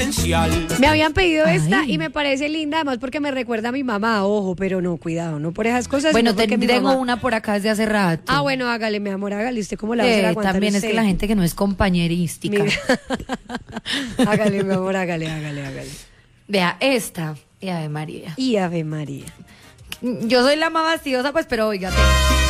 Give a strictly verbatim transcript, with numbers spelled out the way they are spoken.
Me habían pedido esta Ay. y me parece linda, además porque me recuerda a mi mamá, ojo, pero no, cuidado, no por esas cosas. Bueno, sino te- porque mi tengo mamá- una por acá desde hace rato. Ah, bueno, hágale, mi amor, hágale. ¿Usted cómo la va a Eh, hacer aguantar también es usted? que la gente que no es compañerística. Mi- hágale, mi amor, hágale, hágale, hágale. Vea, esta. Y Ave María. Y Ave María. Yo soy la más fastidiosa, pues, pero oígate.